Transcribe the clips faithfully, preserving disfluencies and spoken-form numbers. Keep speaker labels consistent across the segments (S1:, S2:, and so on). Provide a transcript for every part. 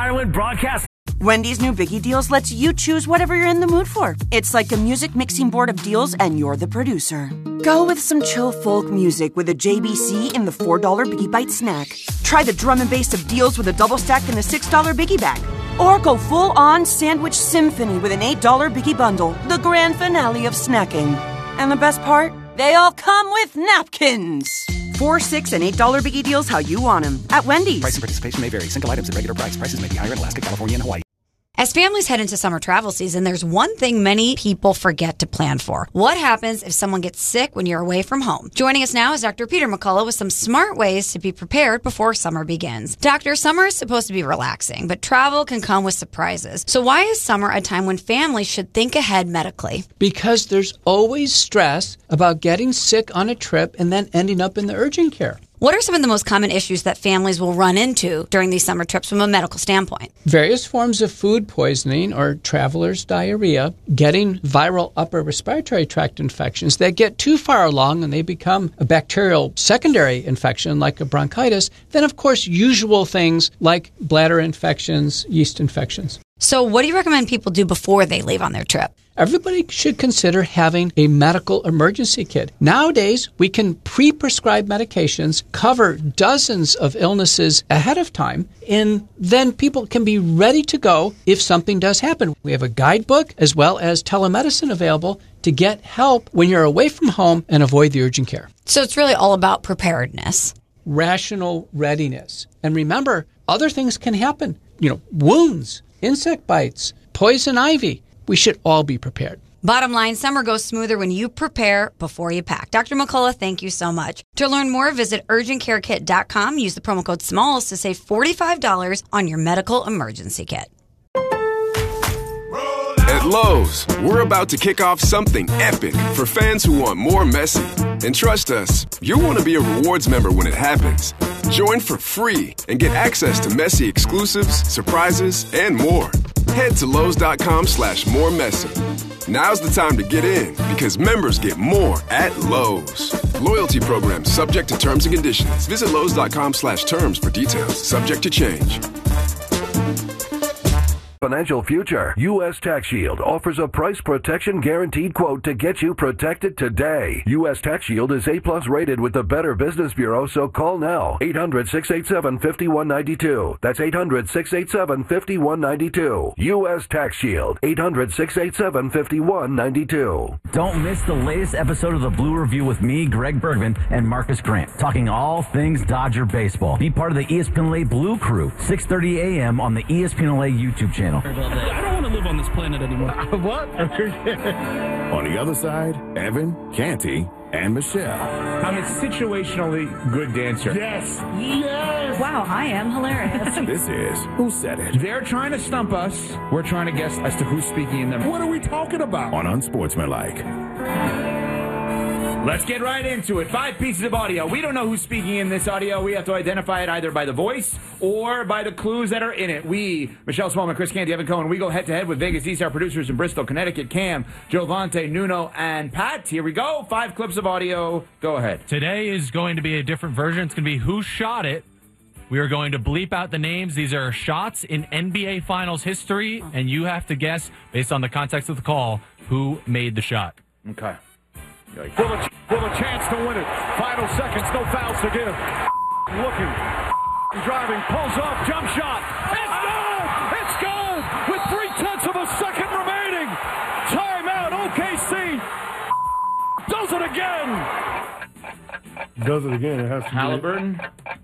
S1: Ireland broadcast.
S2: Wendy's new Biggie Deals lets you choose whatever you're in the mood for. It's like a music mixing board of deals, and you're the producer. Go with some chill folk music with a J B C in the four dollar Biggie Bite snack. Try the drum and bass of deals with a double stack in the six dollar Biggie Bag. Or go full-on sandwich symphony with an eight dollar Biggie Bundle, the grand finale of snacking. And the best part? They all come with napkins. Four, six, and eight dollar Biggie Deals how you want them at Wendy's.
S3: Price and participation may vary. Single items at regular price. Prices may be higher in Alaska, California, and Hawaii.
S4: As families head into summer travel season, there's one thing many people forget to plan for. What happens if someone gets sick when you're away from home? Joining us now is Doctor Peter McCullough with some smart ways to be prepared before summer begins. Doctor, summer is supposed to be relaxing, but travel can come with surprises. So why is summer a time when families should think ahead medically?
S5: Because there's always stress about getting sick on a trip and then ending up in the urgent care.
S4: What are some of the most common issues that families will run into during these summer trips from a medical standpoint?
S5: Various forms of food poisoning or traveler's diarrhea, getting viral upper respiratory tract infections that get too far along and they become a bacterial secondary infection like a bronchitis. Then, of course, usual things like bladder infections, yeast infections.
S4: So what do you recommend people do before they leave on their trip?
S5: Everybody should consider having a medical emergency kit. Nowadays, we can pre-prescribe medications, cover dozens of illnesses ahead of time, and then people can be ready to go if something does happen. We have a guidebook as well as telemedicine available to get help when you're away from home and avoid the urgent care.
S4: So it's really all about preparedness.
S5: Rational readiness. And remember, other things can happen. You know, wounds, insect bites, poison ivy. We should all be prepared.
S4: Bottom line, summer goes smoother when you prepare before you pack. Doctor McCullough, thank you so much. To learn more, visit urgent care kit dot com. Use the promo code SMALLS to save forty-five dollars on your medical emergency kit.
S6: At Lowe's, we're about to kick off something epic for fans who want more Messi. And trust us, you'll want to be a rewards member when it happens. Join for free and get access to Messi exclusives, surprises, and more. Head to Lowe's.com slash more Messi. Now's the time to get in because members get more at Lowe's. Loyalty program subject to terms and conditions. Visit Lowe's.com slash terms for details. Subject to change.
S7: Financial future. U S Tax Shield offers a price protection guaranteed quote to get you protected today. U S Tax Shield is A plus rated with the Better Business Bureau, so call now. eight hundred, six eight seven, five one nine two. That's eight hundred, six eight seven, five one nine two. U S Tax Shield. eight hundred, six eight seven, five one nine two.
S1: Don't miss the latest episode of the Blue Review with me, Greg Bergman, and Marcus Grant, talking all things Dodger baseball. Be part of the E S P N L A Blue Crew, six thirty a.m. on the E S P N L A YouTube channel.
S8: I don't want to live on this planet anymore.
S9: What? On the other side, Evan, Canty, and Michelle.
S10: I'm a situationally good dancer.
S9: Yes. Yes.
S11: Wow, I am hilarious.
S9: This is Who Said It?
S10: They're trying to stump us. We're trying to guess as to who's speaking in them.
S9: What are we talking about? On Unsportsmanlike.
S10: Let's get right into it. Five pieces of audio. We don't know who's speaking in this audio. We have to identify it either by the voice or by the clues that are in it. We, Michelle Smallman, Chris Canty, Evan Cohen, we go head-to-head with Vegas East, our producers in Bristol, Connecticut, Cam, Jovante, Nuno, and Pat. Here we go. Five clips of audio. Go ahead.
S12: Today is going to be a different version. It's going to be Who Shot It. We are going to bleep out the names. These are shots in N B A Finals history, and you have to guess, based on the context of the call, who made the shot.
S10: Okay.
S13: Will a, will a chance to win it. Final seconds, no fouls to give. Looking, driving, pulls up, jump shot. It's good! It's good! With three-tenths of a second remaining. Timeout, O K C. Does it again.
S9: Does it again. It has to
S10: Halliburton.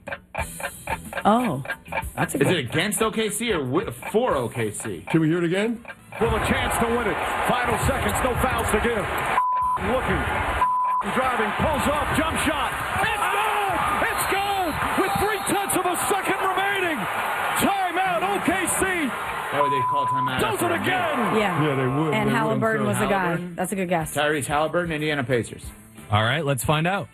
S11: Oh. That's a
S10: Is
S11: good.
S10: it against O K C or wi- for O K C?
S9: Can we hear it again?
S13: Will a chance to win it. Final seconds, no fouls to give. Looking, driving, pulls up, jump shot. It's good! It's good! With three-tenths of a second remaining. Timeout, O K C.
S10: Why would they call timeout?
S13: Does it again!
S11: Yeah.
S9: Yeah, they would.
S11: And
S9: They
S11: Halliburton was the guy.
S10: Halliburton.
S11: That's a good guess.
S10: Tyrese Halliburton, Indiana Pacers.
S12: All right, let's find out.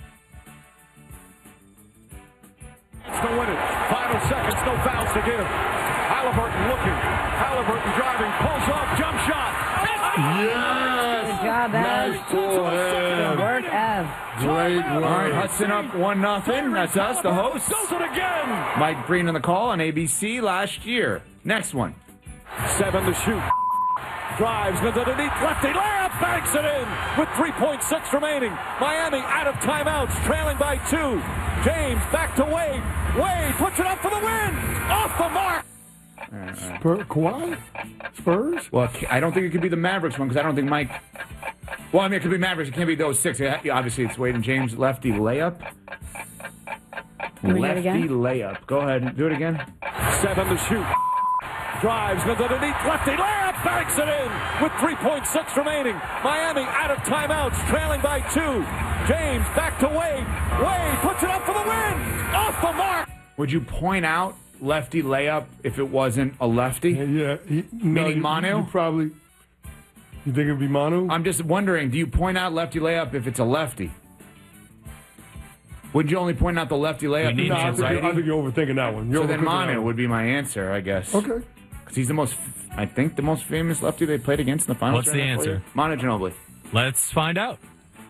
S13: To win it. Final seconds, no fouls to give. Halliburton looking. Halliburton driving, pulls up, jump shot.
S9: Yes!
S11: Good job, Ev.
S9: Nice pull, Ev.
S11: Good work, Ev.
S9: Great
S10: All right,
S9: work.
S10: Hudson up one nothing. That's us, the host.
S13: Does it again!
S10: Mike Breen on the call on A B C last year. Next one.
S13: Seven to shoot. Drives into the deep lefty layup, banks it in with three point six remaining. Miami out of timeouts, trailing by two. James back to Wade. Wade puts it up for the win. Off the mark.
S10: All right, all right.
S14: Spur, Kawhi? Spurs?
S10: Well, I don't think it could be the Mavericks one because I don't think Mike. Well, I mean, it could be Mavericks. It can't be those six. Obviously, it's Wade and James. Lefty layup.
S11: Can we do it
S10: Lefty
S11: again?
S10: layup. Go ahead. Do it again.
S13: Seven to shoot. Drives into the deep lefty layup, banks it in with three point six remaining. Miami out of timeouts, trailing by two. James back to Wade. Wade puts it up for the win. Off the mark.
S10: Would you point out lefty layup if it wasn't a lefty?
S14: Yeah. yeah he, no,
S10: Meaning
S14: you,
S10: Manu?
S14: You probably. You think it would be Manu?
S10: I'm just wondering, do you point out lefty layup if it's a lefty? Would you only point out the lefty layup?
S14: No, I think, I think you're overthinking that one. You're
S10: so then
S14: overthinking
S10: Manu
S14: that one.
S10: would be my answer, I guess.
S14: Okay.
S10: Because he's the most, I think, the most famous lefty they played against in the finals.
S12: What's the answer?
S10: Manu Ginobili.
S12: Let's find out.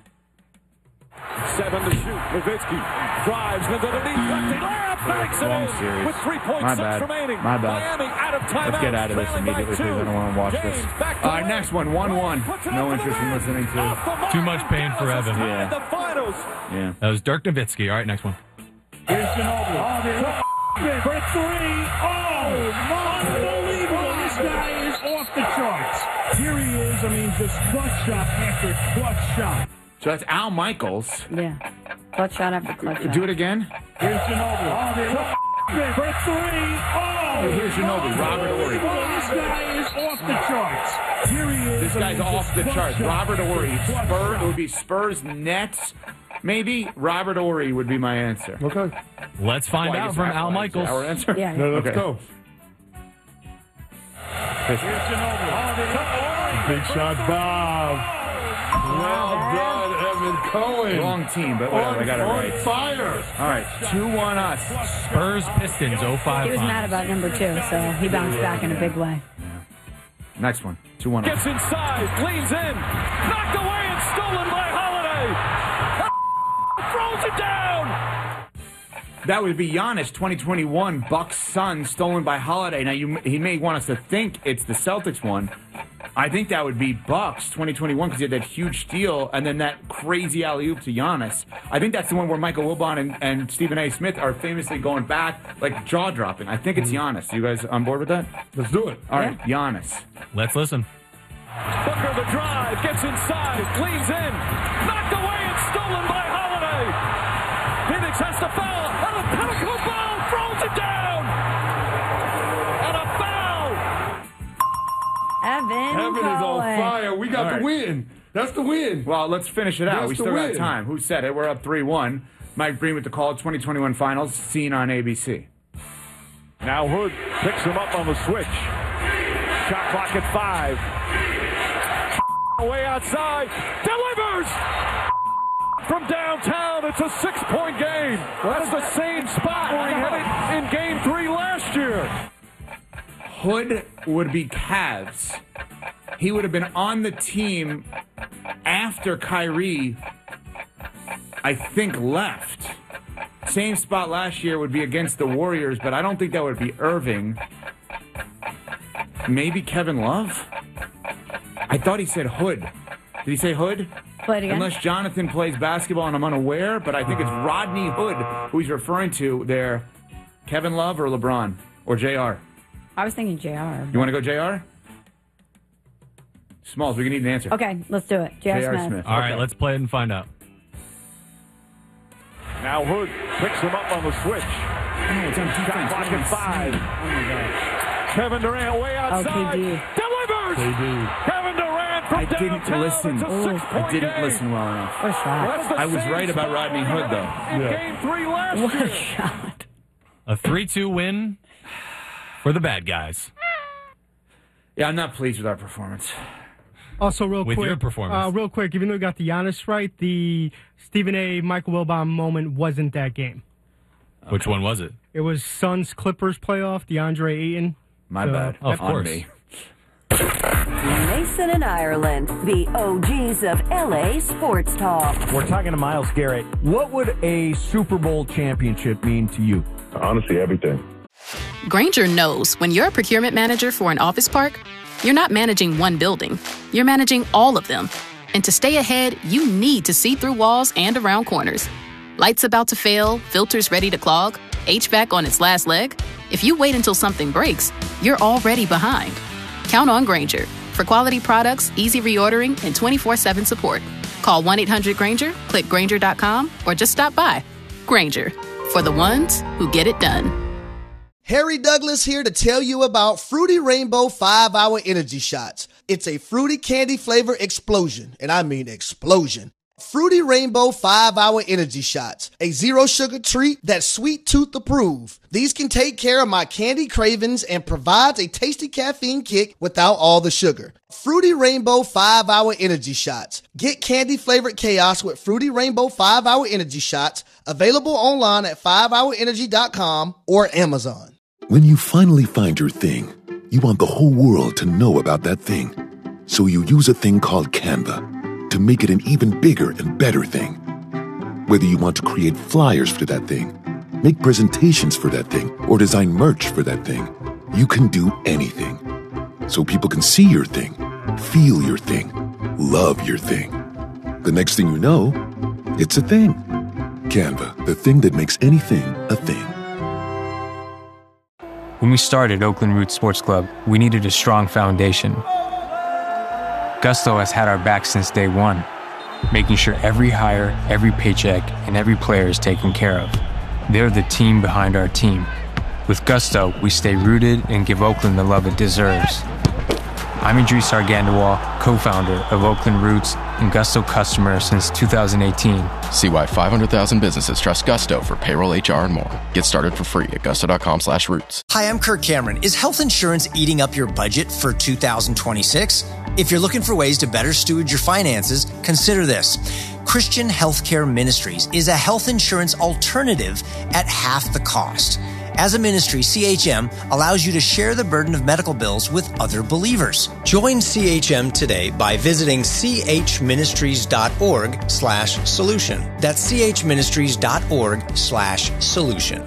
S13: Seven to shoot. Nowitzki drives into the deep lefty layup, banks it
S10: Wrong
S13: in
S10: series.
S13: with three point
S10: My
S13: six
S10: bad.
S13: remaining.
S10: My bad.
S13: Miami out of timeouts.
S10: Let's get out of this
S13: trailing by
S10: immediately because I
S13: two.
S10: don't want to watch
S13: James
S10: this.
S13: back to
S10: All right,
S13: Wade.
S10: next one, one one.
S13: Puts it
S10: No
S13: up for
S10: interest
S13: the
S10: in
S13: win.
S10: listening to.
S13: Off the mark.
S12: Too much pain for
S13: Dallas is
S12: Evan.
S13: tied
S10: Yeah.
S13: The finals.
S10: Yeah.
S12: That was Dirk Nowitzki. All right, next one.
S15: Here's Ginobili. Oh, they're for three. Oh, unbelievable. This guy is off the charts. Here he is. I mean, just clutch shot after clutch shot.
S10: So that's Al Michaels.
S11: Yeah. Clutch shot after clutch shot.
S10: Do it again.
S15: Here's Ginobili. Oh, they're for three. Oh,
S10: Here's Ginobili. Robert Horry.
S15: This guy is off the charts. Here he is.
S10: This
S15: I
S10: guy's
S15: mean,
S10: off
S15: just
S10: the
S15: clutch
S10: charts.
S15: shot
S10: Robert
S15: after
S10: Horry.
S15: clutch
S10: Spurs.
S15: shot.
S10: It would be Spurs Nets. Maybe Robert Horry would be my answer.
S14: Okay.
S12: Let's find
S10: Well, I
S12: out
S10: guess
S12: from
S10: that's
S12: Al
S10: my
S12: Michaels.
S10: Our answer?
S11: Yeah.
S14: No, let's
S10: Okay.
S14: go.
S15: Here's Ginobili. Oh, they're
S14: Big shot, Bob. Well done, Evan Cohen.
S10: Wrong team, but whatever. I got it
S14: on
S10: right.
S14: fire.
S10: All right, two one us.
S12: Spurs Pistons oh five.
S11: He was mad about number two, so he bounced back in a big way.
S10: Next one, two one us.
S13: Gets inside, leans in, knocked away and stolen by Holiday. Throws it down.
S10: That would be Giannis twenty twenty-one Bucks Suns stolen by Holiday. Now you, he may want us to think it's the Celtics one. I think that would be Bucks twenty twenty-one because he had that huge steal and then that crazy alley-oop to Giannis. I think that's the one where Michael Wilbon and, and Stephen A. Smith are famously going back, like jaw-dropping. I think it's Giannis. You guys on board with that?
S14: Let's do it.
S10: All right, Giannis.
S12: Let's listen.
S13: Booker the drive, gets inside, leans in, knocked away and stolen by Holiday. Phoenix has to foul, and a pinnacle foul, throws it down. And a foul.
S11: Evan,
S14: Evan is on fire. We got
S10: All
S14: the
S10: right.
S14: win. That's the win.
S10: Well, let's finish it out.
S14: That's
S10: we
S14: the
S10: still got
S14: win.
S10: time. Who said it? We're up three one. Mike Breen with the call. twenty twenty-one Finals, seen on A B C.
S13: Now Hood picks him up on the switch. Shot clock at five. Way outside, delivers! From downtown, it's a six-point game. That's the same spot where he hit it in game three last year.
S10: Hood would be Cavs. He would have been on the team after Kyrie, I think, left. Same spot last year would be against the Warriors, but I don't think that would be Irving. Maybe Kevin Love? I thought he said Hood. Did he say Hood?
S11: Play it again.
S10: Unless Jonathan plays basketball and I'm unaware, but I think it's Rodney Hood who he's referring to there. Kevin Love or LeBron or J R?
S11: I was thinking J R.
S10: You want to go J R? Smalls, we can need an answer.
S11: Okay, let's do it. J R.
S10: J R.
S11: Smith.
S10: Smith.
S12: All right,
S10: Okay.
S12: let's play it and find out.
S13: Now Hood picks him up on the switch.
S10: Oh, it's on defense.
S13: Clock
S10: What am I
S13: at five.
S10: saying? Oh, my God.
S13: Kevin Durant way outside.
S11: K D.
S13: Delivers!
S14: K D.
S13: Kevin Durant from
S10: I didn't
S13: downtown.
S10: listen.
S13: It's a
S11: Ooh.
S13: six-point
S10: I didn't
S13: game.
S10: listen well enough.
S11: What a shot.
S13: That's the
S10: I was
S13: same
S10: right about
S13: spot
S10: Rodney
S13: where he
S10: Hood,
S13: hit
S10: though.
S13: it In
S14: Yeah.
S13: game three last
S11: What
S13: year.
S11: a shot.
S12: A three two win for the bad guys.
S10: Yeah, I'm not pleased with our performance.
S16: Also, real
S12: With
S16: quick,
S12: your performance.
S16: Uh, real quick, even though we got the Giannis right, the Stephen A. Michael Wilbon moment wasn't that game.
S12: Which one was it?
S16: It was Suns Clippers playoff, DeAndre Ayton.
S10: My
S16: So,
S10: bad.
S12: Of
S10: On
S12: course.
S10: me.
S17: Mason and Ireland, the O Gs of L A sports talk.
S18: We're talking to Myles Garrett. What would a Super Bowl championship mean to you?
S19: Honestly, everything.
S18: Grainger knows when you're a procurement manager for an office park, you're not managing one building, you're managing all of them. And to stay ahead, you need to see through walls and around corners. Lights about to fail, filters ready to clog, H V A C on its last leg. If you wait until something breaks, you're already behind. Count on Grainger for quality products, easy reordering, and twenty-four seven support. Call one eight hundred Grainger, click Grainger dot com, or just stop by. Grainger, for the ones who get it done.
S19: Harry Douglas here to tell you about Fruity Rainbow five hour Energy Shots. It's a fruity candy flavor explosion, and I mean explosion. Fruity Rainbow five hour Energy Shots, a zero sugar treat that's sweet tooth approved. These can take care of my candy cravings and provides a tasty caffeine kick without all the sugar. Fruity Rainbow five hour Energy Shots. Get candy flavored chaos with Fruity Rainbow five hour Energy Shots, available online at five hour energy dot com or Amazon.
S20: When you finally find your thing, you want the whole world to know about that thing. So you use a thing called Canva to make it an even bigger and better thing. Whether you want to create flyers for that thing, make presentations for that thing, or design merch for that thing, you can do anything. So people can see your thing, feel your thing, love your thing. The next thing you know, it's a thing. Canva, the thing that makes anything a thing.
S21: When we started Oakland Roots Sports Club, we needed a strong foundation. Gusto has had our back since day one, making sure every hire, every paycheck, and every player is taken care of. They're the team behind our team. With Gusto, we stay rooted and give Oakland the love it deserves. I'm Idris Argandawal, co-founder of Oakland Roots and Gusto customer since two thousand eighteen.
S22: See why five hundred thousand businesses trust Gusto for payroll, H R, and more. Get started for free at gusto.com slash roots.
S23: Hi, I'm Kirk Cameron. Is health insurance eating up your budget for two thousand twenty-six? If you're looking for ways to better steward your finances, consider this. Christian Healthcare Ministries is a health insurance alternative at half the cost. As a ministry, C H M allows you to share the burden of medical bills with other believers. Join C H M today by visiting chministries.org slash solution. That's chministries.org slash solution.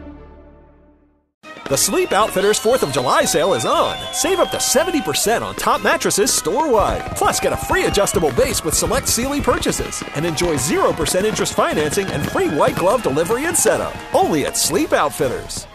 S24: The Sleep Outfitters fourth of July sale is on. Save up to seventy percent on top mattresses store-wide. Plus, get a free adjustable base with select Sealy purchases. And enjoy zero percent interest financing and free white glove delivery and setup. Only at Sleep Outfitters.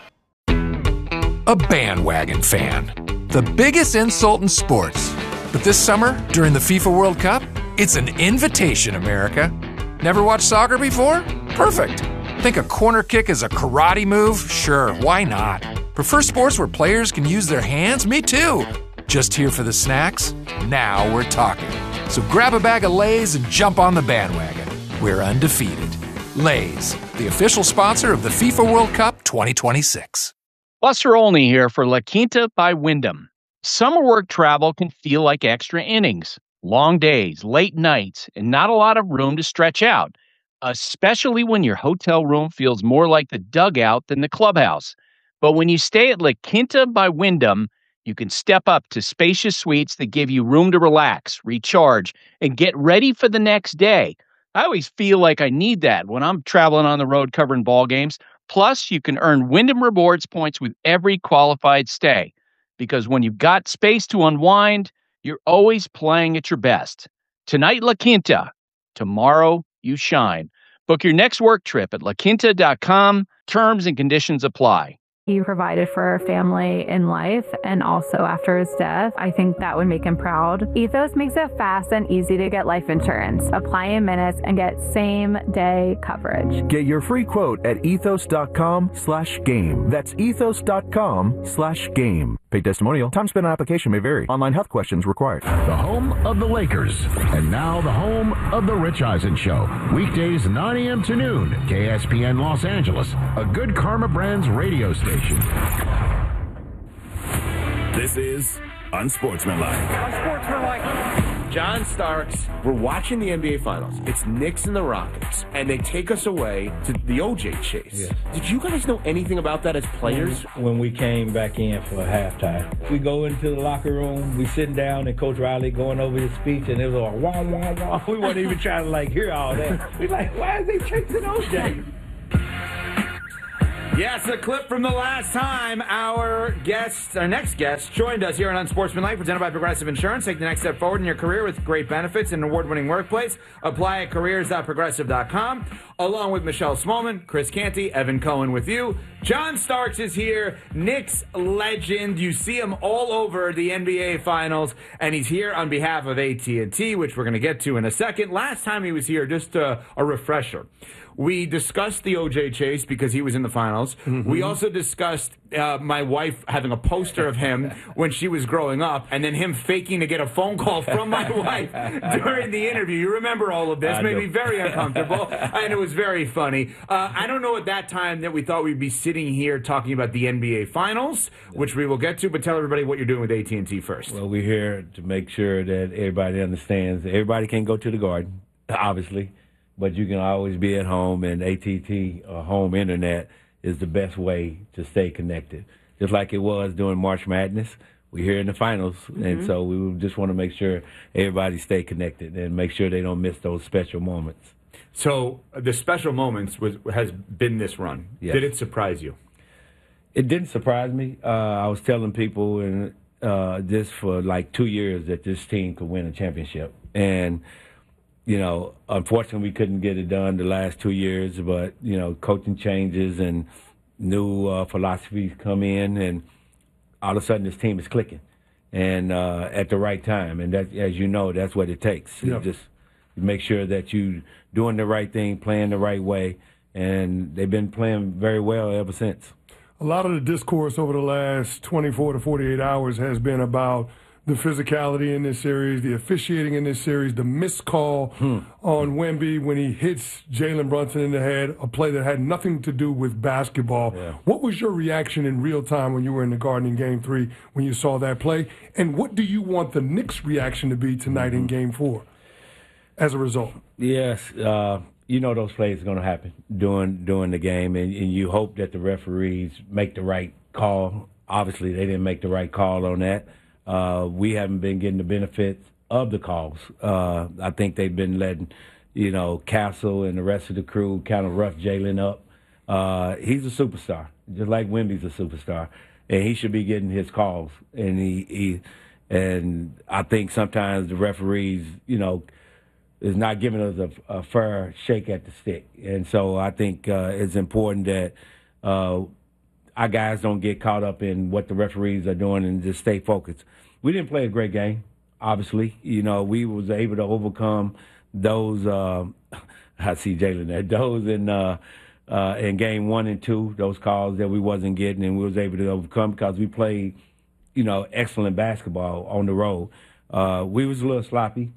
S25: A bandwagon fan. The biggest insult in sports. But this summer, during the FIFA World Cup, it's an invitation, America. Never watched soccer before? Perfect. Think a corner kick is a karate move? Sure, why not? Prefer sports where players can use their hands? Me too. Just here for the snacks? Now we're talking. So grab a bag of Lay's and jump on the bandwagon. We're undefeated. Lay's, the official sponsor of the FIFA World Cup twenty twenty-six.
S26: Buster Olney here for La Quinta by Wyndham. Summer work travel can feel like extra innings. Long days, late nights, and not a lot of room to stretch out. Especially when your hotel room feels more like the dugout than the clubhouse. But when you stay at La Quinta by Wyndham, you can step up to spacious suites that give you room to relax, recharge, and get ready for the next day. I always feel like I need that when I'm traveling on the road covering ball games. Plus, you can earn Wyndham Rewards points with every qualified stay. Because when you've got space to unwind, you're always playing at your best. Tonight, La Quinta. Tomorrow, you shine. Book your next work trip at la quinta dot com. Terms and conditions apply.
S27: He provided for our family in life and also after his death. I think that would make him proud. Ethos makes it fast and easy to get life insurance. Apply in minutes and get same day coverage.
S28: Get your free quote at ethos.com slash game. That's ethos.com slash game. Paid testimonial. Time spent on application may vary. Online health questions required.
S29: The home of the Lakers. And now the home of the Rich Eisen Show. Weekdays nine a.m. to noon. K S P N Los Angeles. A Good Karma Brands radio station.
S9: This is Unsportsmanlike.
S10: Unsportsmanlike. John Starks, we're watching the N B A Finals. It's Knicks and the Rockets, and they take us away to the O J chase.
S30: Yes.
S10: Did you guys know anything about that as players?
S30: When we came back in for halftime, we go into the locker room, we sitting down, and Coach Riley going over his speech, and it was all wah, wah, wah. We weren't even trying to, like, hear all that. We're like, why are they chasing O J?
S10: Yes, a clip from the last time our guest, our next guest, joined us here on Unsportsmanlike, presented by Progressive Insurance. Take the next step forward in your career with great benefits and an award-winning workplace. Apply at careers dot progressive dot com. Along with Michelle Smallman, Chris Canty, Evan Cohen with you. John Starks is here, Knicks legend. You see him all over the N B A Finals, and he's here on behalf of A T and T, which we're going to get to in a second. Last time he was here, just a, a refresher. We discussed the O J chase because he was in the finals. Mm-hmm. We also discussed uh, my wife having a poster of him when she was growing up, and then him faking to get a phone call from my wife during the interview. You remember all of this.
S1: I
S10: Made
S1: do.
S10: me very uncomfortable, and it was very funny. Uh, I don't know at that time that we thought we'd be sitting here talking about the N B A Finals, which we will get to, but tell everybody what you're doing with A T and T first.
S1: Well, we're here to make sure that everybody understands. Everybody can't go to the Garden, obviously, but you can always be at home, and A T and T or home internet is the best way to stay connected. Just like it was during March Madness, we're here in the finals, mm-hmm. and so we just want to make sure everybody stay connected and make sure they don't miss those special moments.
S10: So the special moments was has been this run.
S1: Yes.
S10: Did it surprise you?
S1: It didn't surprise me. Uh, I was telling people in uh, this for like two years that this team could win a championship, and you know, unfortunately, we couldn't get it done the last two years, but, you know, coaching changes and new uh, philosophies come in, and all of a sudden this team is clicking, and uh, at the right time. And that, as you know, that's what it takes.
S2: Yep.
S1: Just make sure that you're doing the right thing, playing the right way, and they've been playing very well ever since.
S2: A lot of the discourse over the last twenty-four to forty-eight hours has been about the physicality in this series, the officiating in this series, the missed call hmm. on Wemby when he hits Jalen Brunson in the head, a play that had nothing to do with basketball.
S1: Yeah.
S2: What was your reaction in real time when you were in the Garden in Game three when you saw that play? And what do you want the Knicks' reaction to be tonight mm-hmm. in Game four as a result?
S1: Yes, uh, you know those plays are going to happen during, during the game, and, and you hope that the referees make the right call. Obviously, they didn't make the right call on that. Uh, we haven't been getting the benefits of the calls. Uh, I think they've been letting, you know, Castle and the rest of the crew kind of rough Jalen up. Uh, he's a superstar, just like Wemby's a superstar, and he should be getting his calls. And he, he and I think sometimes the referees, you know, is not giving us a, a fair shake at the stick. And so I think uh, it's important that uh, our guys don't get caught up in what the referees are doing and just stay focused. We didn't play a great game, obviously. You know, we was able to overcome those, uh, I see Jalen there, those in, uh, uh, in game one and two, those calls that we wasn't getting, and we was able to overcome because we played, you know, excellent basketball on the road. Uh, we was a little sloppy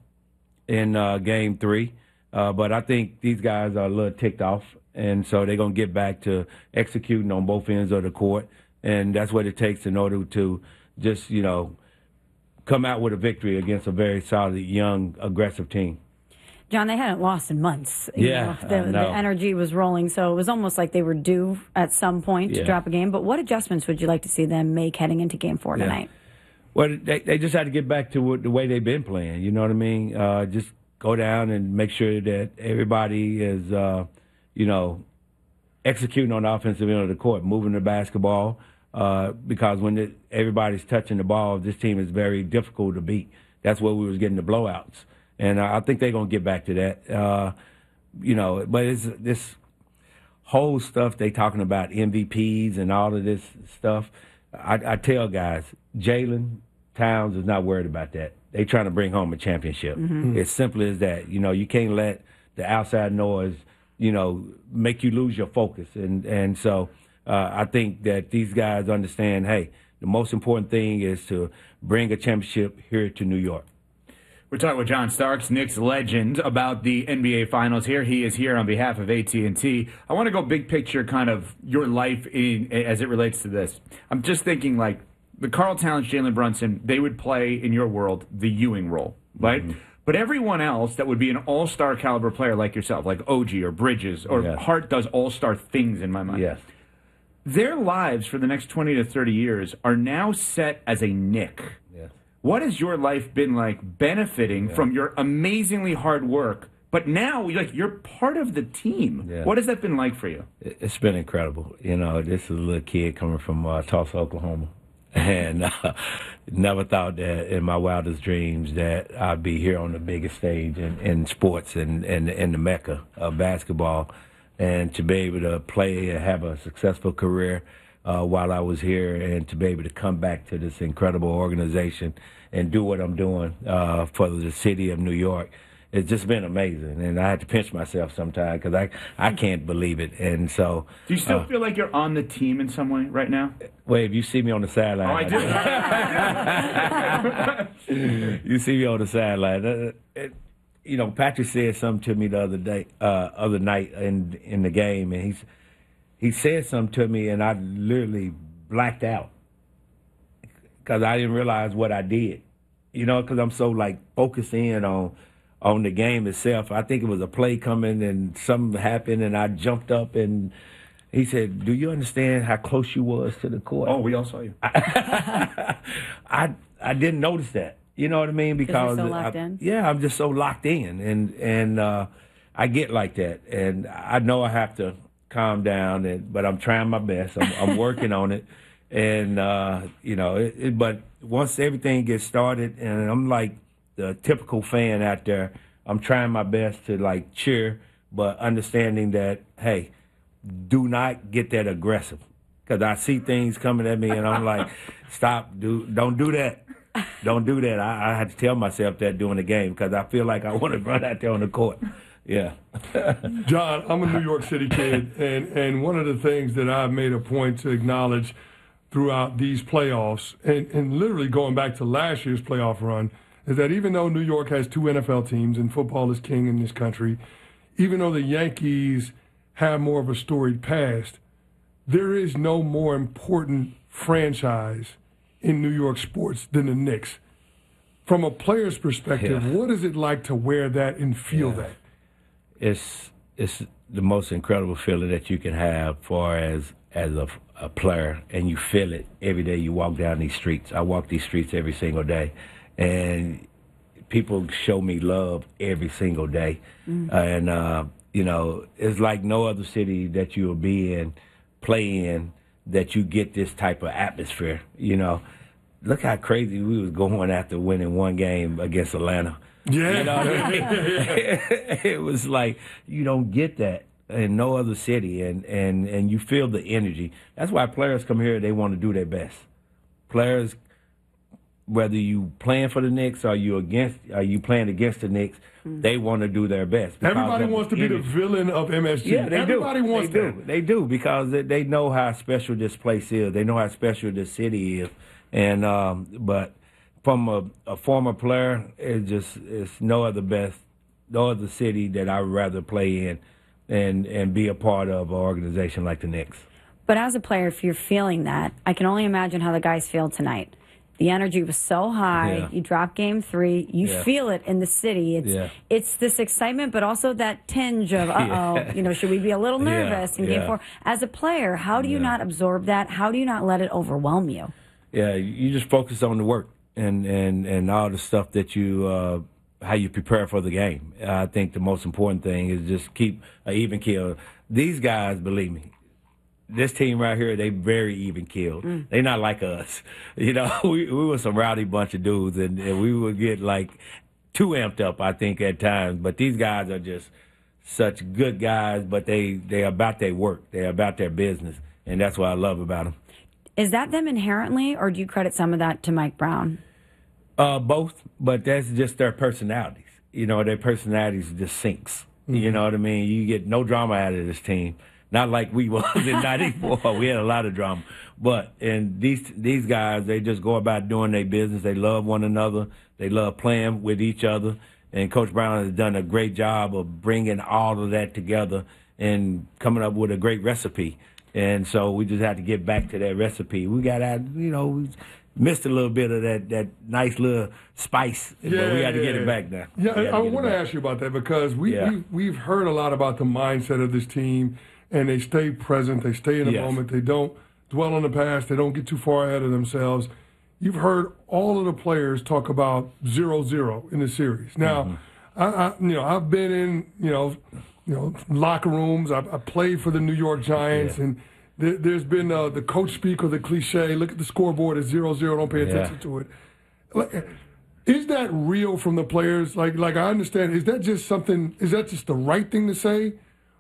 S1: in uh, game three, uh, but I think these guys are a little ticked off. And so they're going to get back to executing on both ends of the court. And that's what it takes in order to just, you know, come out with a victory against a very solid, young, aggressive team.
S11: John, they hadn't lost in months. You
S1: Yeah,
S11: know,
S1: I
S11: the, the
S1: know.
S11: energy was rolling, so it was almost like they were due at some point to
S1: Yeah.
S11: drop a game. But what adjustments would you like to see them make heading into Game four
S1: Yeah.
S11: tonight?
S1: Well, they, they just had to get back to what, the way they've been playing. You know what I mean? Uh, just go down and make sure that everybody is, uh, you know, executing on the offensive end of the court, moving the basketball, uh, because when it, everybody's touching the ball, this team is very difficult to beat. That's where we was getting the blowouts. And uh, I think they're going to get back to that. Uh, you know, but it's this whole stuff they talking about M V Ps and all of this stuff. I, I tell guys, Jalen Towns is not worried about that. They trying to bring home a championship. Mhm. It's simple as that. You know, you can't let the outside noise, you know, make you lose your focus. And and so uh, I think that these guys understand, hey, the most important thing is to bring a championship here to New York.
S10: We're talking with John Starks, Knicks legend, about the N B A Finals. Here he is here on behalf of A T and T. I want to go big picture, kind of your life in as it relates to this. I'm just thinking, like, the Karl Towns, Jalen Brunson, they would play, in your world, the Ewing role, right? Mm-hmm. But everyone else that would be an all-star caliber player like yourself, like O G or Bridges, or
S1: Yes.
S10: Hart does all-star things in my mind.
S1: Yes.
S10: Their lives for the next twenty to thirty years are now set as a Knick.
S1: Yes.
S10: What has your life been like benefiting
S1: Yeah.
S10: from your amazingly hard work But now, like, you're part of the team.
S1: Yeah.
S10: What has that been like for you?
S1: It's been incredible. You know, this is a little kid coming from uh, Tulsa, Oklahoma. And uh, never thought that in my wildest dreams that I'd be here on the biggest stage in, in sports and in, in, in the mecca of basketball. And to be able to play and have a successful career uh, while I was here, and to be able to come back to this incredible organization and do what I'm doing uh, for the city of New York. It's just been amazing, and I had to pinch myself sometimes because I, I can't believe it. And so,
S10: Do you still
S1: uh,
S10: feel like you're on the team in some way right now?
S1: well, if you see me on the sideline,
S10: Oh, I
S1: do. You see me on the sideline. Uh, it, you know, Patrick said something to me the other day, uh, other night in in the game, and he's he said something to me, and I literally blacked out because I didn't realize what I did. You know, because I'm so like focused in on. on the game itself. I think it was a play coming and something happened and I jumped up and he said, do you understand how close you was to the court?
S10: Oh, we all saw you.
S1: I I didn't notice that. You know what I mean? Because
S11: you're so locked
S1: I,
S11: in?
S1: yeah, I'm just so locked in and and uh, I get like that. And I know I have to calm down and but I'm trying my best. I'm, I'm working on it. And uh, you know, it, it, but once everything gets started and I'm like the typical fan out there, I'm trying my best to like cheer, but understanding that, hey, do not get that aggressive. Because I see things coming at me and I'm like, stop, do, don't do that. Don't do that. I, I had to tell myself that during the game because I feel like I want to run out there on the court. Yeah.
S2: John, I'm a New York City kid, and, and one of the things that I've made a point to acknowledge throughout these playoffs, and, and literally going back to last year's playoff run, is that even though New York has two N F L teams and football is king in this country, even though the Yankees have more of a storied past, there is no more important franchise in New York sports than the Knicks. From a player's perspective,
S1: Yeah.
S2: what is it like to wear that and feel
S1: Yeah.
S2: that?
S1: It's it's the most incredible feeling that you can have far as as a, a player, and you feel it every day you walk down these streets. I walk these streets every single day. And people show me love every single day. Mm. And, uh, you know, it's like no other city that you'll be in, play in, that you get this type of atmosphere. You know, look how crazy we was going after winning one game against Atlanta.
S2: Yeah.
S1: You know what I mean? It was like, you don't get that in no other city. And, and, and you feel the energy. That's why players come here, they want to do their best. Players, whether you playing for the Knicks or you against, are you playing against the Knicks, mm. they want to do their best.
S2: Everybody wants to be the villain of M S G.
S1: Yeah, they
S2: Everybody
S1: do.
S2: wants
S1: they
S2: that.
S1: do. They do because they, they know how special this place is. They know how special this city is. And um, but from a, a former player, it's just it's no other best, no other city that I would rather play in, and and be a part of an organization like the Knicks.
S11: But as a player, if you're feeling that, I can only imagine how the guys feel tonight. The energy was so high.
S1: Yeah.
S11: You drop game three. You
S1: Yeah.
S11: feel it in the city. It's
S1: Yeah.
S11: it's this excitement, but also that tinge of, uh-oh,
S1: Yeah.
S11: you know, should we be a little
S1: Yeah.
S11: nervous in game
S1: Yeah.
S11: four? As a player, how do you
S1: Yeah.
S11: not absorb that? How do you not let it overwhelm you?
S1: Yeah, you just focus on the work and, and, and all the stuff that you, uh, how you prepare for the game. I think the most important thing is just keep an even keel. These guys, believe me, this team right here, they very even keeled. Mm. They not like us. You know, we, we were some rowdy bunch of dudes, and, and we would get like too amped up, I think, at times. But these guys are just such good guys, but they, they're about their work. They're about their business, and that's what I love about them.
S11: Is that them inherently, or do you credit some of that to Mike Brown?
S1: Uh, both, but that's just their personalities. You know, their personalities just sinks. Mm-hmm. You know what I mean? You get no drama out of this team. Not like we was in ninety-four. We had a lot of drama. But, and these these guys, they just go about doing their business. They love one another. They love playing with each other. And Coach Brown has done a great job of bringing all of that together and coming up with a great recipe. And so we just had to get back to that recipe. We got out, you know, we missed a little bit of that, that nice little spice,
S2: Yeah,
S1: but we had to
S2: yeah,
S1: get
S2: yeah.
S1: it back now.
S2: Yeah,
S1: We had
S2: I, I
S1: get it
S2: want to
S1: back.
S2: ask you about that because we,
S1: Yeah.
S2: we, we've heard a lot about the mindset of this team, and they stay present, they stay in the
S1: Yes.
S2: moment, they don't dwell on the past, they don't get too far ahead of themselves. You've heard all of the players talk about zero zero in the series. Now,
S1: Mm-hmm.
S2: I, I you know, I've been in, you know, you know, locker rooms. I, I played for the New York Giants, yeah. and there, there's been uh, the coach speak or the cliche. Look at the scoreboard; it's zero zero. Don't pay attention yeah. to it. Like, is that real from the players? Like, like I understand. Is that just something? Is that just the right thing to say,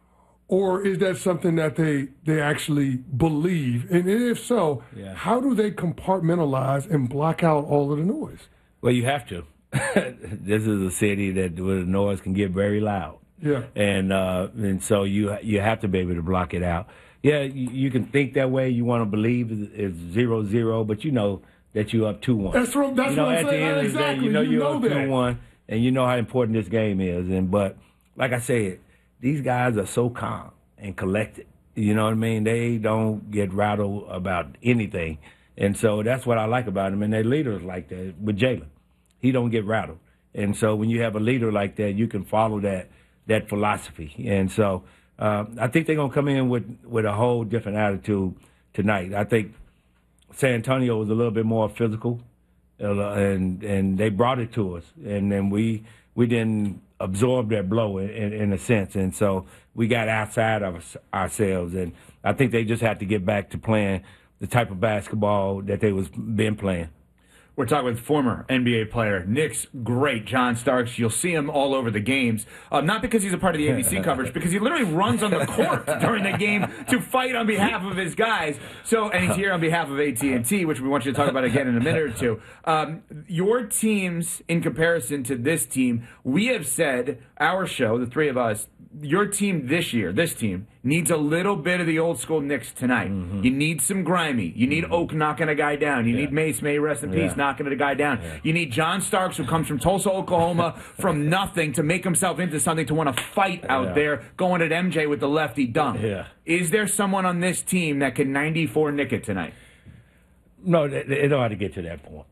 S2: or is that something that they they actually believe? And if so, yeah. how do they compartmentalize and block out all of the noise?
S1: Well, you have to. This is a city that where the noise can get very loud.
S2: Yeah.
S1: And uh, and so you you have to be able to block it out. Yeah, you, you can think that way. You want to believe it's zero zero, but you know that you're up two one.
S2: That's what, that's
S1: you know,
S2: what I'm
S1: at
S2: saying.
S1: the end
S2: exactly.
S1: of the day, you know
S2: you
S1: you're
S2: know
S1: up
S2: that.
S1: two one, and you know how important this game is. And but like I said, these guys are so calm and collected. You know what I mean? They don't get rattled about anything, and so that's what I like about them. And their leaders like that. With Jalen, he don't get rattled, and so when you have a leader like that, you can follow that. that philosophy. And so uh, I think they're going to come in with, with a whole different attitude tonight. I think San Antonio was a little bit more physical, uh, and and they brought it to us. And then we we didn't absorb that blow in, in, in a sense. And so we got outside of ourselves. And I think they just have to get back to playing the type of basketball that they was been playing.
S10: We're talking with former N B A player, Knicks great John Starks. You'll see him all over the games, uh, not because he's a part of the A B C coverage, because he literally runs on the court during the game to fight on behalf of his guys. So, and he's here on behalf of A T and T, which we want you to talk about again in a minute or two. Um, your teams, in comparison to this team, we have said, our show, the three of us, your team this year, this team, needs a little bit of the old school Knicks tonight. Mm-hmm. You need some grimy. You need mm-hmm. Oak knocking a guy down. You yeah. need Mace, may rest in peace, yeah. knocking a guy down. Yeah. You need John Starks, who comes from Tulsa, Oklahoma, from nothing to make himself into something, to want to fight out yeah. there, going at M J with the lefty dunk.
S1: Yeah.
S10: Is there someone on this team that can ninety-four Nick it tonight?
S1: No, they, they don't have to get to that point.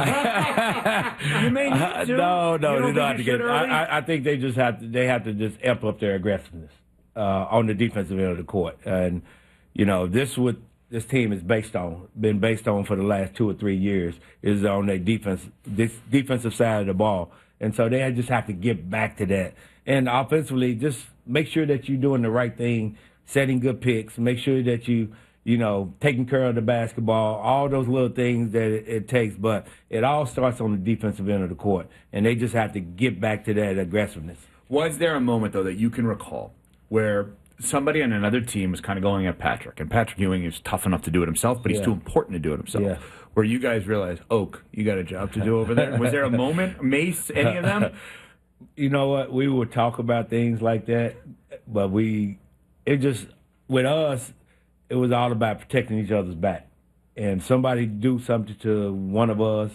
S10: You may need to.
S1: Uh, no, no,
S10: you don't
S1: they
S10: think
S1: don't have to
S10: you
S1: get.
S10: early?
S1: I, I think they just have to. They have to just amp up their aggressiveness uh, on the defensive end of the court. And you know, this what this team is based on, been based on for the last two or three years, is on their defense, this defensive side of the ball. And so they just have to get back to that. And offensively, just make sure that you're doing the right thing, setting good picks. Make sure that you. You know, taking care of the basketball, all those little things that it, it takes. But it all starts on the defensive end of the court, and they just have to get back to that aggressiveness.
S10: Was there a moment, though, that you can recall where somebody on another team was kind of going at Patrick, and Patrick Ewing is tough enough to do it himself, but he's
S1: yeah.
S10: too important to do it himself,
S1: yeah.
S10: where you guys realized, Oak, you got a job to do over there? Was there a moment, Mace, any of them?
S1: You know what? We would talk about things like that, but we, it just, with us, it was all about protecting each other's back. And somebody do something to one of us,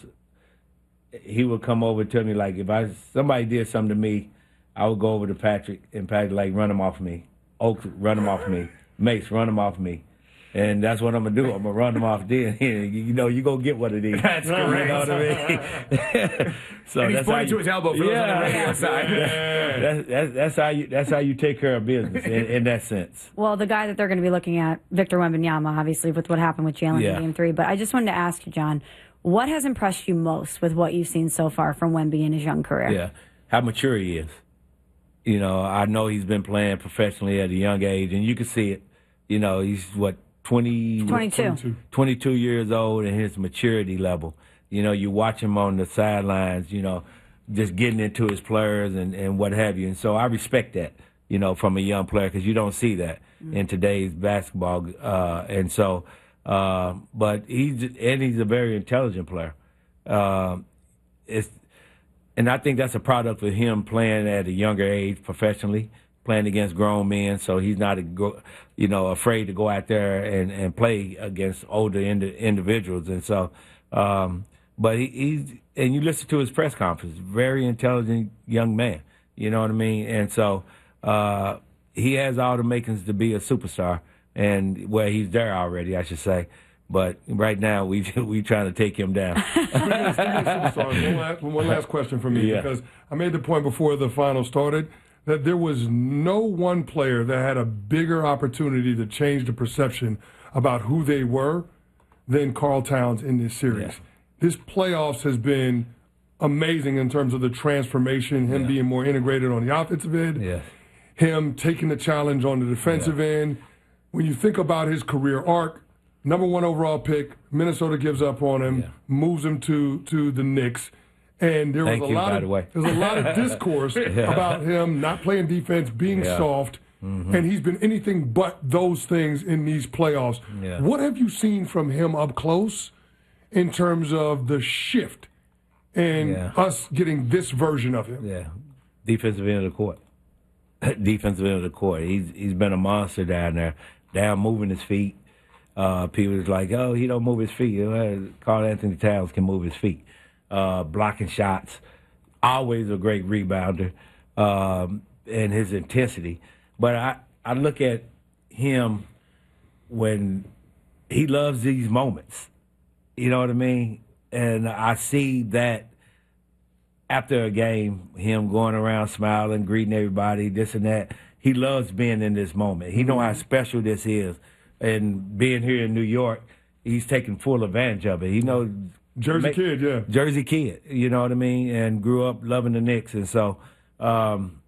S1: he would come over and tell me, like, if I somebody did something to me, I would go over to Patrick, and Patrick, like, run him off me. Oak, run him off me. Mace, run him off me. And that's what I'm going to do. I'm going to run them off then. You know, you go get what it is.
S10: That's correct.
S1: You know what I mean? So
S10: and he's
S1: that's
S10: pointing
S1: you,
S10: to his elbow for
S1: yeah,
S10: those on the radio side.
S1: Yeah. That's, that's, that's, how you, that's how you take care of business in, in that sense.
S11: Well, the guy that they're going to be looking at, Victor Wembanyama, obviously, with what happened with Jalen
S1: yeah.
S11: in Game three. But I just wanted to ask you, John, what has impressed you most with what you've seen so far from Wemby in his young career?
S1: Yeah, how mature he is. You know, I know he's been playing professionally at a young age, and you can see it. You know, he's, what, twenty,
S11: twenty-two.
S1: twenty-two years old, and his maturity level. You know, you watch him on the sidelines, you know, just getting into his players and, and what have you. And so I respect that, you know, from a young player, because you don't see that mm-hmm. in today's basketball. Uh, and so, uh, but he's, and he's a very intelligent player. Uh, it's, and I think that's a product of him playing at a younger age professionally, playing against grown men, so he's not, a, you know, afraid to go out there and, and play against older ind- individuals. And so, um, but he, he's, and you listen to his press conference, very intelligent young man, you know what I mean? And so uh, he has all the makings to be a superstar, and well, he's there already, I should say. But right now, we we trying to take him down.
S2: one, last, one last question for me, yeah. because I made the point before the final started that there was no one player that had a bigger opportunity to change the perception about who they were than Karl Towns in this series.
S1: Yeah.
S2: This playoffs has been amazing in terms of the transformation, him
S1: Yeah.
S2: being more integrated on the offensive end,
S1: Yeah.
S2: him taking the challenge on the defensive end. When you think about his career arc, number one overall pick, Minnesota gives up on him, moves him to to the Knicks. And there
S1: Thank
S2: was a
S1: you,
S2: lot
S1: by
S2: of
S1: the way.
S2: there's a lot of discourse
S1: Yeah.
S2: about him not playing defense, being
S1: Yeah.
S2: soft,
S1: Mhm.
S2: and he's been anything but those things in these playoffs.
S1: Yeah.
S2: What have you seen from him up close in terms of the shift and
S1: Yeah.
S2: us getting this version of him?
S1: Yeah, defensive end of the court. Defensive end of the court. He's he's been a monster down there, down moving his feet. Uh, people was like, oh, he don't move his feet. Well, Karl Anthony Towns can move his feet. Uh, blocking shots, always a great rebounder, um, and his intensity. But I, I look at him when he loves these moments. You know what I mean? And I see that after a game, him going around smiling, greeting everybody, this and that. He loves being in this moment. He know how special this is. And being here in New York, he's taking full advantage of it. He knows
S2: Jersey kid, yeah.
S1: Jersey kid, you know what I mean? And grew up loving the Knicks. And so um,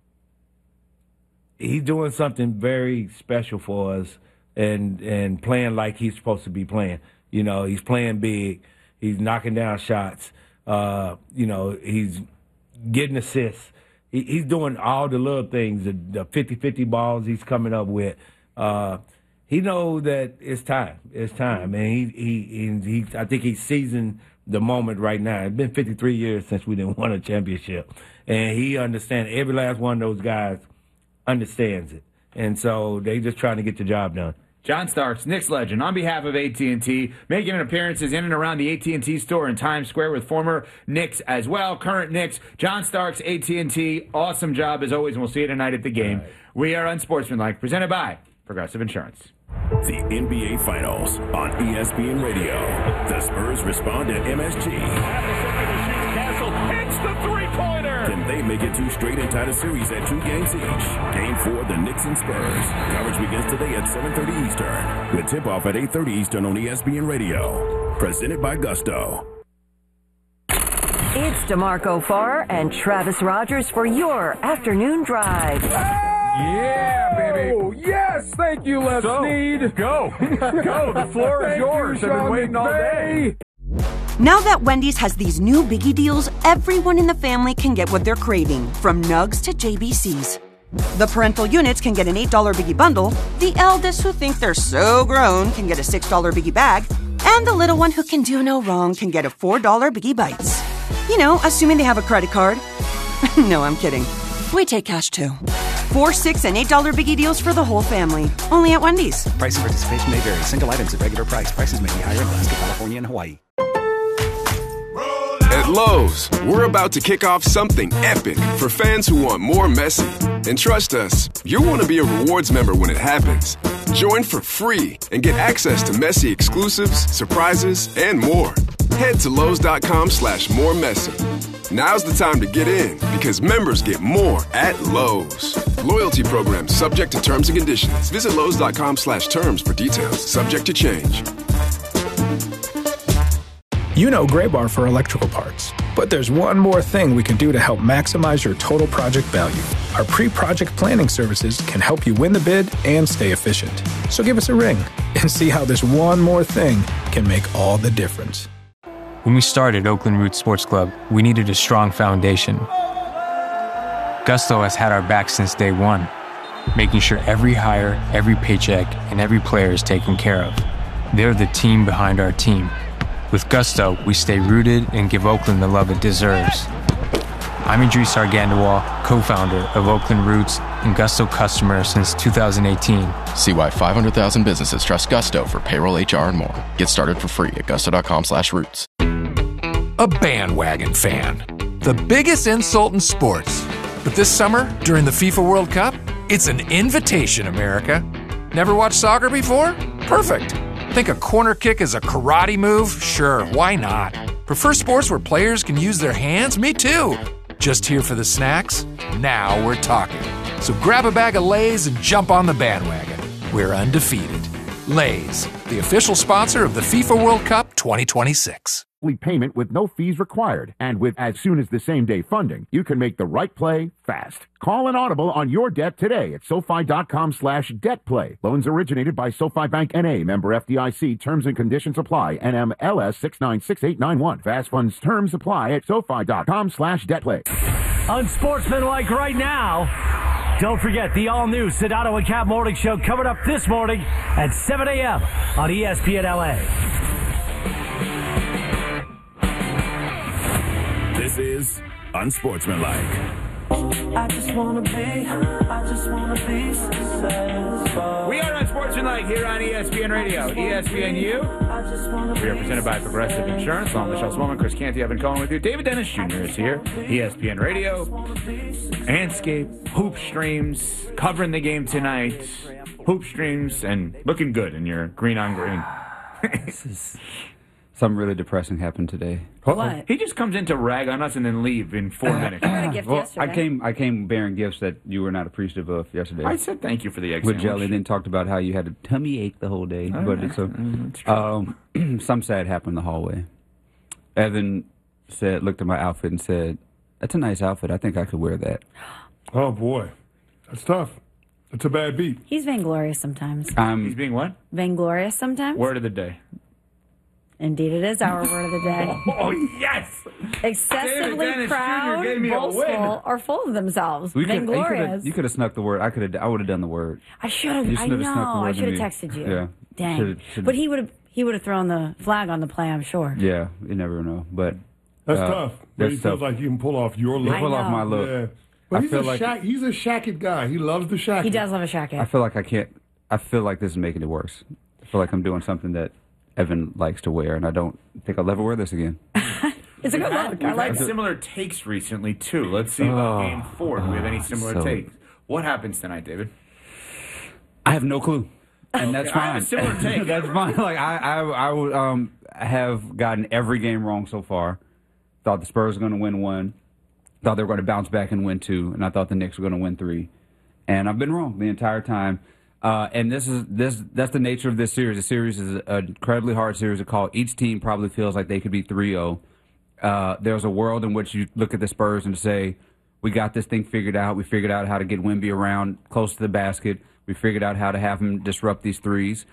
S1: he's doing something very special for us and, and playing like he's supposed to be playing. You know, he's playing big. He's knocking down shots. Uh, you know, he's getting assists. He, he's doing all the little things, the, the fifty-fifty balls he's coming up with. Uh, he knows that it's time. It's time. And he, he, he, he, I think he's seizing the moment right now. It's been fifty-three years since we didn't win a championship. And he understands, every last one of those guys understands it. And so they just trying to get the job done.
S10: John Starks, Knicks legend, on behalf of A T and T, making appearances in and around the A T and T store in Times Square with former Knicks as well, current Knicks. John Starks, A T and T, awesome job as always, and we'll see you tonight at the game. Right. We are Unsportsmanlike, presented by Progressive Insurance.
S9: The N B A Finals on E S P N Radio. The Spurs respond to M S G.
S3: Castle hits the three-pointer.
S9: Can they make it two straight and tie the series at two games each? Game four, the Knicks and Spurs. Coverage begins today at seven thirty Eastern. With tip-off at eight thirty Eastern on E S P N Radio. Presented by Gusto.
S17: It's DeMarco Farr and Travis Rogers for your afternoon drive.
S4: Yeah, baby. Oh, yes. Thank you, Les so, Snead.
S25: Go. Go. The floor is yours.
S4: You,
S25: I've been waiting all day.
S5: Now that Wendy's has these new biggie deals, everyone in the family can get what they're craving, from Nugs to J B Cs. The parental units can get an eight dollar biggie bundle, the eldest who think they're so grown can get a six dollar biggie bag, and the little one who can do no wrong can get a four dollar biggie bites. You know, assuming they have a credit card. No, I'm kidding. We take cash too. Four, six, and eight dollar biggie deals for the whole family. Only at Wendy's.
S6: Price and participation may vary. Single items at regular price. Prices may be higher in Alaska, California, and Hawaii.
S7: At Lowe's, we're about to kick off something epic for fans who want more Messi. And trust us, you'll want to be a rewards member when it happens. Join for free and get access to Messi exclusives, surprises, and more. Head to Lowe's.com slash more Messi. Now's the time to get in because members get more at Lowe's. Loyalty program subject to terms and conditions. Visit Lowe's.com slash terms for details. Subject to change.
S8: You know Graybar for electrical parts, but there's one more thing we can do to help maximize your total project value. Our pre-project planning services can help you win the bid and stay efficient. So give us a ring and see how this one more thing can make all the difference.
S21: When we started Oakland Roots Sports Club, we needed a strong foundation. Gusto has had our back since day one, making sure every hire, every paycheck, and every player is taken care of. They're the team behind our team. With Gusto, we stay rooted and give Oakland the love it deserves. I'm Idris Argandawal, co-founder of Oakland Roots and Gusto customer since two thousand eighteen.
S22: See why five hundred thousand businesses trust Gusto for payroll, H R, and more. Get started for free at gusto.com slash roots.
S25: A bandwagon fan. The biggest insult in sports. But this summer, during the FIFA World Cup, it's an invitation, America. Never watched soccer before? Perfect. Think a corner kick is a karate move? Sure, why not? Prefer sports where players can use their hands? Me too. Just here for the snacks? Now we're talking. So grab a bag of Lay's and jump on the bandwagon. We're undefeated. Lay's, the official sponsor of the FIFA World Cup twenty twenty-six.
S29: Payment with no fees required. And with as soon as the same day funding, you can make the right play fast. Call an audible on your debt today at SoFi.com slash debt play. Loans originated by SoFi Bank N A, member F D I C. Terms and conditions apply. N M L S six nine six eight nine one. Fast funds terms apply at SoFi.com slash debt play.
S12: Unsportsmanlike right now. Don't forget the all-new Sedano and Cap Morning Show coming up this morning at seven a.m. on E S P N L A.
S9: This is Unsportsmanlike.
S3: I just wanna be, I just wanna be satisfied.
S10: We are Unsportsmanlike here on E S P N Radio, E S P N U. We are presented by Progressive Insurance. I'm Michelle Swolman, Chris Canty, Evan Cohen with you. David Dennis Junior is here, E S P N Radio, Anscape, Hoop Streams, covering the game tonight. Hoop Streams, and looking good in your green on green.
S13: This is... Something really depressing happened today.
S10: What? He just comes in to rag on us and then leave in four minutes.
S13: I got a gift well, yesterday. I came, I came bearing gifts that you were not appreciative of yesterday.
S10: I said thank you for the egg
S13: With
S10: sandwich.
S13: jelly, then talked about how you had a tummy ache the whole day.
S10: Oh,
S13: but
S10: yeah.
S13: it's a,
S10: Mm,
S13: um, some sad happened in the hallway. Evan said, looked at my outfit and said, "That's a nice outfit. I think I could wear that."
S2: Oh boy, that's tough. That's a bad beat.
S11: He's vainglorious sometimes.
S13: Um,
S10: He's being what?
S11: Vainglorious sometimes.
S10: Word of the day.
S11: Indeed, it is our word of the day.
S10: Oh, yes!
S11: Excessively
S13: David Dennis
S11: proud,
S13: Junior gave me a
S11: boastful, or full of themselves.
S13: We could- you
S11: Vainglorious.
S13: could You could have snuck the word. I could have. I would have done the word.
S11: I should have.
S13: You
S11: I
S13: should have
S11: know.
S13: snuck the word
S11: I
S13: to
S11: should have
S13: me.
S11: texted you.
S13: Yeah.
S11: Dang.
S13: Should've- should've-
S11: But he would have. He would have thrown the flag on the play. I'm sure.
S13: Yeah, you never know. But
S2: That's
S13: uh,
S2: tough. But he
S13: That's
S2: feels
S13: tough.
S2: like he can pull off your look.
S13: I pull off my look.
S2: Yeah. But
S13: I
S2: he's
S13: feel
S2: a
S13: like
S2: shack, he's a shacket guy. He loves the shacket.
S11: He does love a shacket.
S13: I feel like I can't. I feel like this is making it worse. I feel like I'm doing something that Evan likes to wear, and I don't think I'll ever wear this again.
S11: It's a good look.
S10: We've
S11: I like
S10: had
S11: it.
S10: similar takes recently, too. Let's see about
S13: Oh.
S10: game four. Do we have any similar
S13: So-
S10: takes? What happens tonight, David?
S13: I have no clue, and that's
S10: Okay, I
S13: fine.
S10: have a similar take.
S13: That's fine. Like I, I, I would um have gotten every game wrong so far. Thought the Spurs were going to win one. Thought they were going to bounce back and win two, and I thought the Knicks were going to win three. And I've been wrong the entire time. Uh, and this is this that's the nature of this series. The series is an incredibly hard series to call. Each team probably feels like they could be three oh. Uh, there's a world in which you look at the Spurs and say, we got this thing figured out. We figured out how to get Wemby around close to the basket. We figured out how to have him disrupt these threes.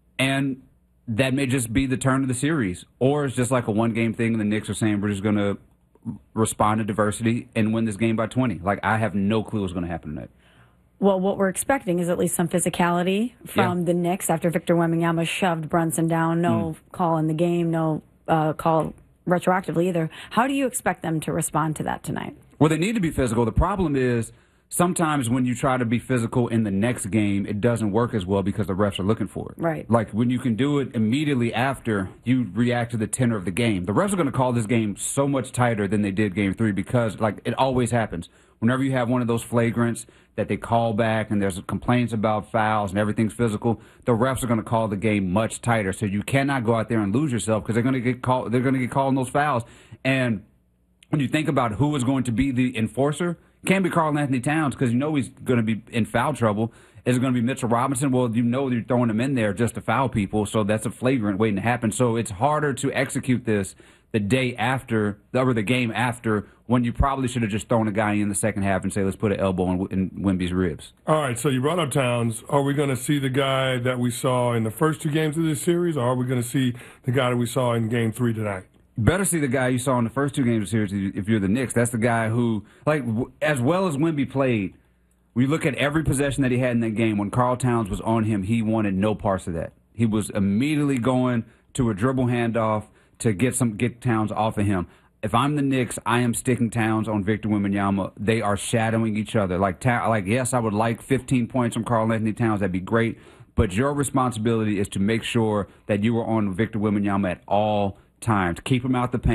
S13: And that may just be the turn of the series. Or it's just like a one-game thing, and the Knicks are saying we're just going to respond to diversity and win this game by twenty. Like, I have no clue what's going to happen tonight.
S11: Well, what we're expecting is at least some physicality from
S13: Yeah.
S11: the Knicks after Victor Wembanyama shoved Brunson down. No
S13: Hmm.
S11: call in the game, no uh, call retroactively either. How do you expect them to respond to that tonight?
S13: Well, they need to be physical. The problem is sometimes when you try to be physical in the next game, it doesn't work as well because the refs are looking for it.
S11: Right.
S13: Like when you can do it immediately after you react to the tenor of the game. The refs are going to call this game so much tighter than they did game three because, like, it always happens. Whenever you have one of those flagrants that they call back and there's complaints about fouls and everything's physical, the refs are going to call the game much tighter. So you cannot go out there and lose yourself because they're going to get called. They're going to get called on those fouls. And when you think about who is going to be the enforcer, it can't be Karl Anthony Towns because you know he's going to be in foul trouble. Is it going to be Mitchell Robinson? Well, you know you're throwing him in there just to foul people, so that's a flagrant waiting to happen. So it's harder to execute this the day after, or the game after, when you probably should have just thrown a guy in the second half and say, let's put an elbow in, in Wemby's ribs.
S2: All right, so you brought up Towns. Are we going to see the guy that we saw in the first two games of this series, or are we going to see the guy that we saw in game three tonight?
S13: Better see the guy you saw in the first two games of the series if you're the Knicks. That's the guy who, like, w- as well as Wemby played, we look at every possession that he had in that game. When Karl Towns was on him, he wanted no parts of that. He was immediately going to a dribble handoff to get some get Towns off of him. If I'm the Knicks, I am sticking Towns on Victor Wembanyama. They are shadowing each other. Like, ta- like yes, I would like fifteen points from Karl Anthony Towns. That'd be great. But your responsibility is to make sure that you are on Victor Wembanyama at all times. Keep him out the paint.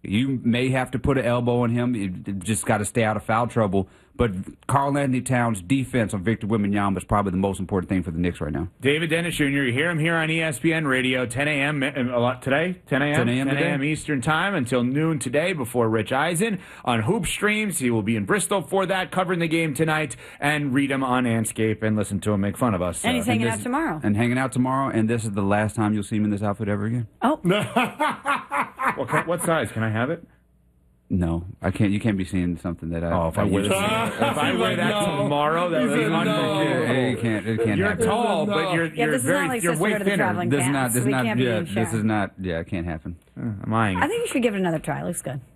S13: You may have to put an elbow on him. You just got to stay out of foul trouble. But Karl Anthony Towns' defense on Victor Wembanyama is probably the most important thing for the Knicks right now.
S10: David Dennis Junior You hear him here on E S P N Radio, ten a.m. a lot today, ten a.m.
S13: ten a.m.
S10: ten a.m. Eastern Time until noon today before Rich Eisen on Hoop Streams. He will be in Bristol for that, covering the game tonight, and read him on Anscape and listen to him make fun of us.
S11: And he's
S10: Uh,
S11: hanging
S10: this-
S11: out tomorrow.
S13: And hanging out tomorrow, and this is the last time you'll see him in this outfit ever again.
S11: Oh.
S10: what, kind- what size? Can I have it?
S13: No, I can't. You can't be seeing something that I.
S10: Oh, if I wear that, if I wear that tomorrow, that would be unfair.
S13: You can't. It can't
S10: You're
S13: happen.
S10: tall, but you're
S11: Yeah,
S10: you're
S11: this is
S10: very
S11: not like
S10: you're
S11: supposed to
S10: way
S11: go to the
S10: thinner.
S11: traveling
S13: This is not.
S11: pants,
S13: This is
S11: so we
S13: not.
S11: can't be
S13: Yeah.
S11: in
S13: This
S11: sharing.
S13: is not. Yeah, it can't happen.
S10: I'm eyeing
S11: I think you should give it another try. Looks good.